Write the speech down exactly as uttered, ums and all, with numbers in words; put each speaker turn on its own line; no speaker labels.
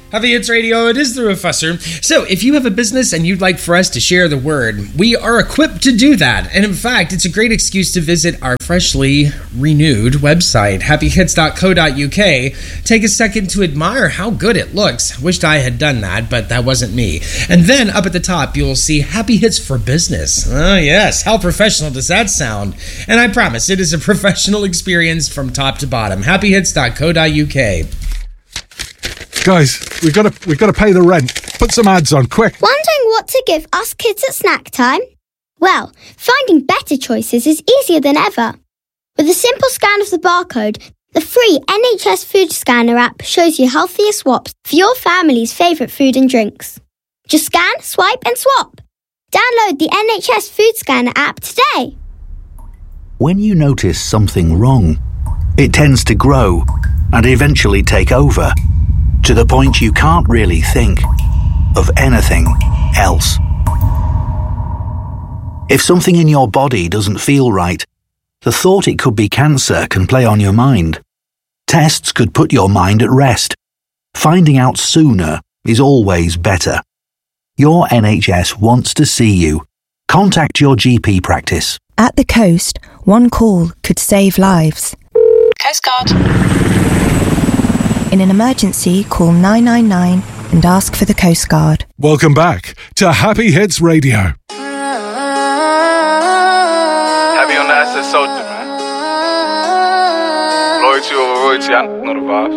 Happy Hits Radio, it is the Professor. So, if you have a business and you'd like for us to share the word, we are equipped to do that. And in fact, it's a great excuse to visit our freshly renewed website, happy hits dot co dot uk. Take a second to admire how good it looks. Wished I had done that, but that wasn't me. And then up at the top, you'll see Happy Hits for Business. Oh, yes. How professional does that sound? And I promise, it is a professional experience from top to bottom. happy hits dot co dot uk.
Guys, we've got to we've got to pay the rent. Put some ads on, quick.
Wondering what to give us kids at snack time? Well, finding better choices is easier than ever. With a simple scan of the barcode, the free N H S Food Scanner app shows you healthier swaps for your family's favourite food and drinks. Just scan, swipe and swap. Download the N H S Food Scanner app today.
When you notice something wrong, it tends to grow and eventually take over, to the point you can't really think of anything else. If something in your body doesn't feel right, the thought it could be cancer can play on your mind. Tests could put your mind at rest. Finding out sooner is always better. Your N H S wants to see you. Contact your G P practice.
At the coast, one call could save lives.
Coast Guard.
In an emergency, call nine nine nine and ask for the Coast Guard.
Welcome back to Happy Hits Radio.
Heavy on the S S soldier, man. Loyalty over royalty, I know the vibes.